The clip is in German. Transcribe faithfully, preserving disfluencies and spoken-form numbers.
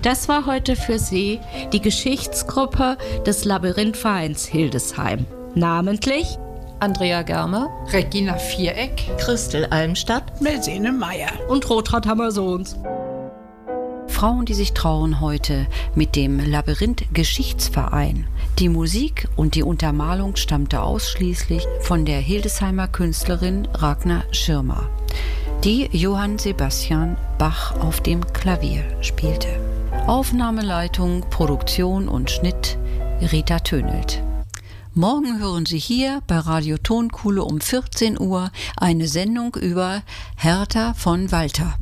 Das war heute für Sie die Geschichtsgruppe des Labyrinthvereins Hildesheim. Namentlich Andrea Germer, Regina Viereck, Christel Almstadt, Melsine Meyer und Rothard Hammersons. Frauen, die sich trauen heute mit dem Labyrinth-Geschichtsverein. Die Musik und die Untermalung stammte ausschließlich von der Hildesheimer Künstlerin Ragnar Schirmer, die Johann Sebastian Bach auf dem Klavier spielte. Aufnahmeleitung, Produktion und Schnitt Rita Tönelt. Morgen hören Sie hier bei Radio Tonkuhle um vierzehn Uhr eine Sendung über Hertha von Walter.